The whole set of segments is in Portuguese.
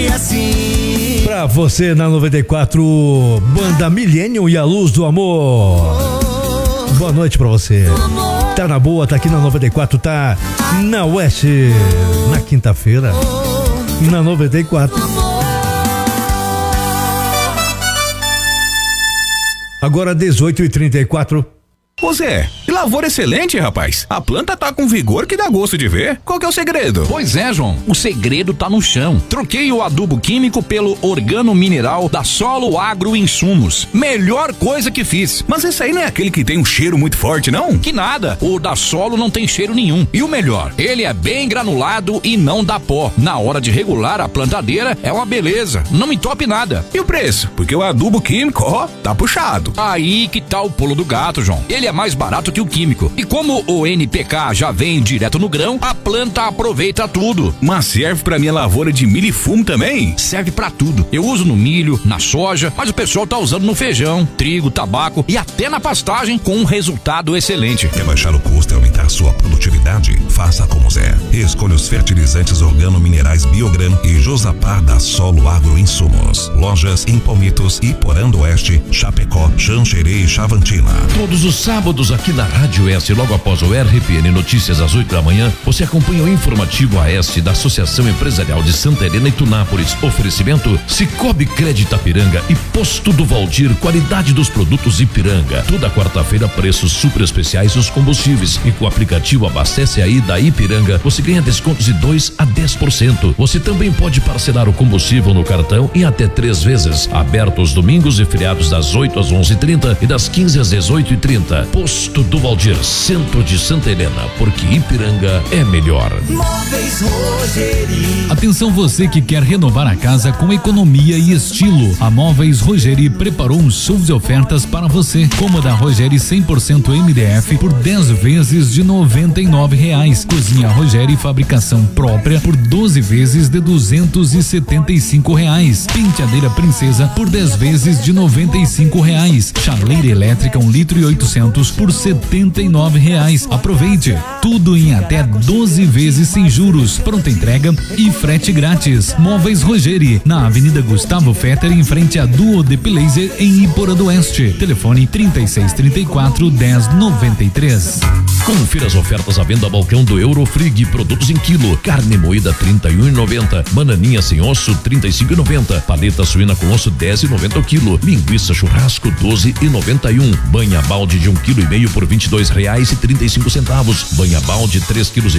assim. Pra você na 94, Banda Millennium e a Luz do Amor. Boa noite pra você. Tá na boa, tá aqui na 94, tá na Oeste. Na quinta-feira, na 94. Agora 18h34. Ô Zé, que lavoura excelente, rapaz. A planta tá com vigor que dá gosto de ver. Qual que é o segredo? Pois é, João. O segredo tá no chão. Troquei o adubo químico pelo organo mineral da Solo Agro Insumos. Melhor coisa que fiz. Mas esse aí não é aquele que tem um cheiro muito forte, não? Que nada. O da Solo não tem cheiro nenhum. E o melhor, ele é bem granulado e não dá pó. Na hora de regular a plantadeira, é uma beleza. Não entope nada. E o preço? Porque o adubo químico, ó, tá puxado. Aí que tá o pulo do gato, João. Ele é mais barato que o químico. E como o NPK já vem direto no grão, a planta aproveita tudo. Mas serve pra minha lavoura de milho e fumo também? Serve pra tudo. Eu uso no milho, na soja, mas o pessoal tá usando no feijão, trigo, tabaco e até na pastagem com um resultado excelente. Quer baixar o custo e aumentar sua produtividade? Faça como Zé. Escolha os fertilizantes organo-minerais Biogran e Josapar da Solo Agro Insumos. Lojas em Palmitos, Iporã do Oeste, Chapecó, Xanxerê e Chavantina. Todos os sábados aqui na Rádio S, logo após o RPN Notícias às 8 da manhã, você acompanha o informativo AS da Associação Empresarial de Santa Helena e Tunápolis. Oferecimento Cicobi Crédito Ipiranga e Posto do Valdir, qualidade dos produtos Ipiranga. Toda quarta-feira preços super especiais nos combustíveis e com o aplicativo Abastece Aí da Ipiranga você ganha descontos de 2 a 10%. Você também pode parcelar o combustível no cartão em até 3 vezes. Aberto os domingos e feriados das 8 às 11h30 e das 15 às 18h30. Posto do Valdir, centro de Santa Helena, porque Ipiranga é melhor. Móveis Rogeri. Atenção você que quer renovar a casa com economia e estilo. A Móveis Rogeri preparou um show de ofertas para você. Cômoda Rogeri 100% MDF por 10 vezes de R$99. Cozinha Rogeri fabricação própria por 12 vezes de R$275. Penteadeira Princesa por 10 vezes de R$95. Chaleira elétrica 1,8 litro por R$79. Aproveite tudo em até 12 vezes sem juros, pronta entrega e frete grátis. Móveis Rogeri, na Avenida Gustavo Fetter, em frente a Duo de Laser, em Iporã do Oeste. Telefone 3634-1093. Confira as ofertas à venda balcão do Eurofrig, produtos em quilo. Carne moída R$31,90, bananinha sem osso R$35,90, paleta suína com osso R$10,90 o quilo, linguiça churrasco R$12,91, banha balde de 1,5 kg por R$22,35, banha balde 3,5 kg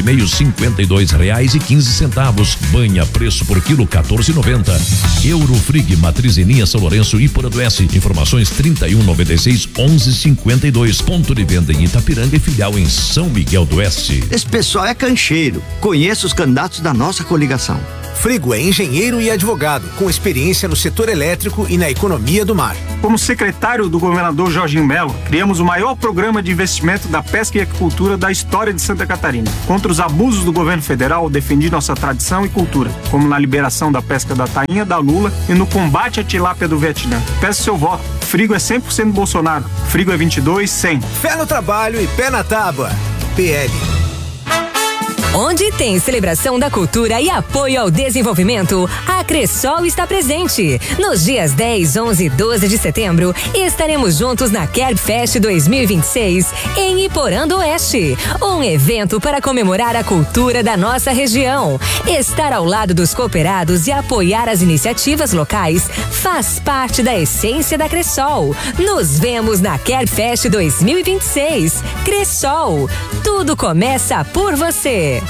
R$52,15, banha preço por quilo R$14,90. Eurofrig, matriz em linha São Lourenço, Iporã do Oeste. Informações 3196-1152, ponto de venda em Itapiranga e filial em São Miguel do Oeste. Esse pessoal é cancheiro. Conheço os candidatos da nossa coligação. Frigo é engenheiro e advogado, com experiência no setor elétrico e na economia do mar. Como secretário do governador Jorginho Melo, criamos o maior programa de investimento da pesca e agricultura da história de Santa Catarina. Contra os abusos do governo federal, defendi nossa tradição e cultura, como na liberação da pesca da tainha, da lula e no combate à tilápia do Vietnã. Peço seu voto. Frigo é 100% Bolsonaro. Frigo é 22-100. Fé no trabalho e pé na tábua. PL. Onde tem celebração da cultura e apoio ao desenvolvimento, a Cressol está presente. Nos dias 10, 11 e 12 de setembro, estaremos juntos na Kerbfest 2026, em Iporã do Oeste. Um evento para comemorar a cultura da nossa região. Estar ao lado dos cooperados e apoiar as iniciativas locais faz parte da essência da Cressol. Nos vemos na Kerbfest 2026. Cressol, tudo começa por você.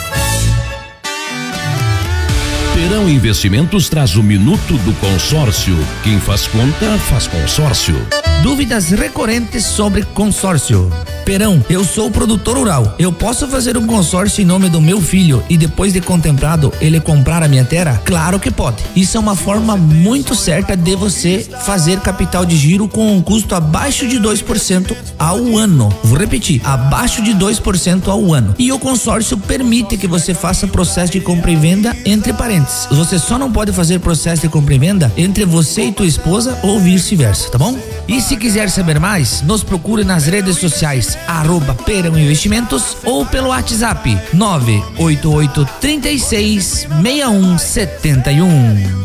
Perão Investimentos traz o Minuto do Consórcio. Quem faz conta, faz consórcio. Dúvidas recorrentes sobre consórcio. Perão, eu sou produtor rural. Eu posso fazer um consórcio em nome do meu filho e depois de contemplado ele comprar a minha terra? Claro que pode. Isso é uma forma muito certa de você fazer capital de giro com um custo abaixo de 2% ao ano. Vou repetir, abaixo de 2% ao ano. E o consórcio permite que você faça processo de compra e venda entre parênteses. Você só não pode fazer processo de compra e venda entre você e tua esposa ou vice-versa, tá bom? E se quiser saber mais, nos procure nas redes sociais @Perão Investimentos ou pelo WhatsApp 988366171.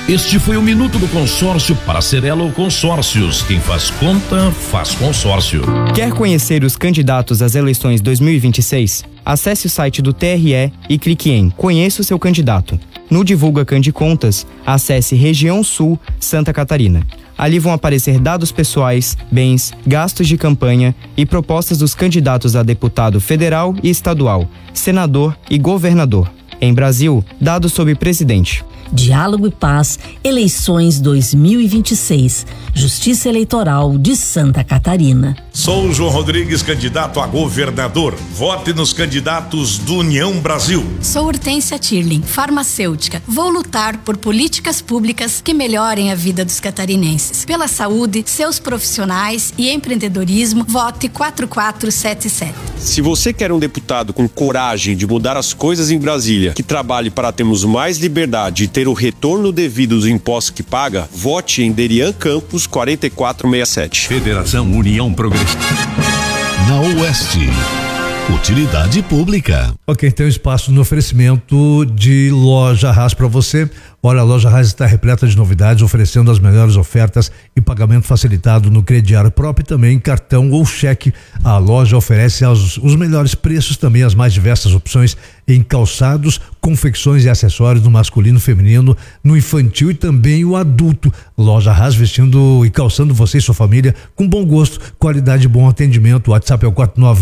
Este foi o Minuto do Consórcio para Cerelo Consórcios. Quem faz conta, faz consórcio. Quer conhecer os candidatos às eleições 2026? Acesse o site do TRE e clique em Conheça o seu candidato. No Divulga Candicontas, acesse Região Sul, Santa Catarina. Ali vão aparecer dados pessoais, bens, gastos de campanha e propostas dos candidatos a deputado federal e estadual, senador e governador. Em Brasil, dados sobre presidente. Diálogo e Paz, eleições 2026, Justiça Eleitoral de Santa Catarina. Sou João Rodrigues, candidato a governador. Vote nos candidatos do União Brasil. Sou Hortência Tirling, farmacêutica. Vou lutar por políticas públicas que melhorem a vida dos catarinenses. Pela saúde, seus profissionais e empreendedorismo, vote 4477. Se você quer um deputado com coragem de mudar as coisas em Brasília, que trabalhe para termos mais liberdade e ter o retorno devido dos impostos que paga, vote em Derian Campos 4467. Federação União Progressista. Na Oeste. Utilidade pública. Ok, tem um espaço no oferecimento de Loja Haas para você. Olha, a Loja Haas está repleta de novidades, oferecendo as melhores ofertas e pagamento facilitado no crediário próprio e também cartão ou cheque. A loja oferece os melhores preços, também as mais diversas opções em calçados, confecções e acessórios no masculino, feminino, no infantil e também o adulto. Loja Haas, vestindo e calçando você e sua família com bom gosto, qualidade e bom atendimento. O WhatsApp é o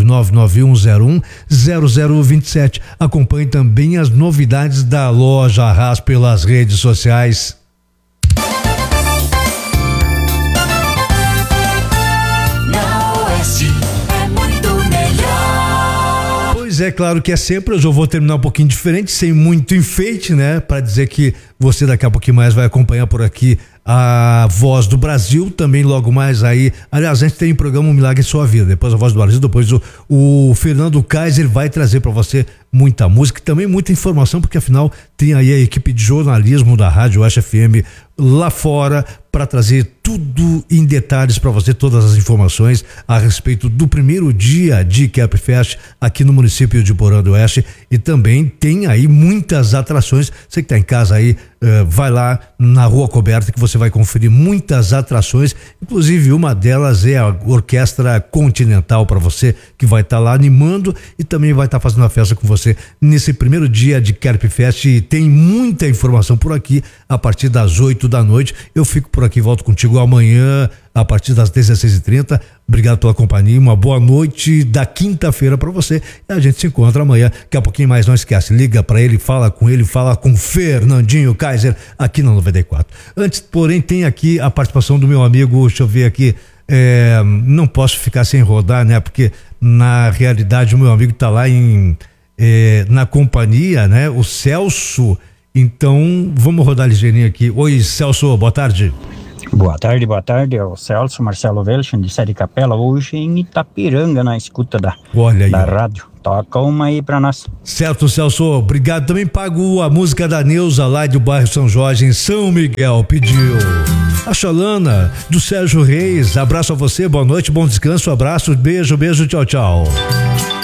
49991010027. Acompanhe também as novidades da Loja Haas pelas redes sociais. Pois é, claro que é sempre. Hoje eu vou terminar um pouquinho diferente, sem muito enfeite, né? Para dizer que você daqui a pouquinho mais vai acompanhar por aqui a Voz do Brasil, também logo mais aí. Aliás, a gente tem o programa Um Milagre em Sua Vida, depois a Voz do Brasil, depois o Fernando Kaiser vai trazer para você muita música e também muita informação, porque afinal tem aí a equipe de jornalismo da Rádio Oeste FM lá fora para trazer tudo em detalhes para você, todas as informações a respeito do primeiro dia de Cap Fest aqui no município de Porã do Oeste, e também tem aí muitas atrações. Você que tá em casa aí, vai lá na Rua Coberta que você vai conferir muitas atrações, inclusive uma delas é a Orquestra Continental para você, que vai estar lá animando e também vai estar fazendo a festa com você nesse primeiro dia de Carp Fest. E tem muita informação por aqui a partir das 8 da noite. Eu fico por aqui, volto contigo amanhã a partir das 16h30. Obrigado pela companhia, uma boa noite da quinta-feira para você. E a gente se encontra amanhã, daqui a pouquinho mais, não esquece, liga para ele, fala com Fernandinho Kaiser aqui na 94. Antes, porém, tem aqui a participação do meu amigo, deixa eu ver aqui, não posso ficar sem rodar, né? Porque na realidade o meu amigo tá lá na companhia, né? O Celso. Então vamos rodar ligeirinho aqui. Oi, Celso, boa tarde. Boa tarde, é o Celso Marcelo Velchen de Série Capela, hoje em Itapiranga, na escuta da rádio. Toca uma aí pra nós. Certo, Celso, obrigado. Também pago a música da Neuza lá do bairro São Jorge, em São Miguel, pediu. A Chalana, do Sérgio Reis, abraço a você, boa noite, bom descanso, abraço, beijo, tchau.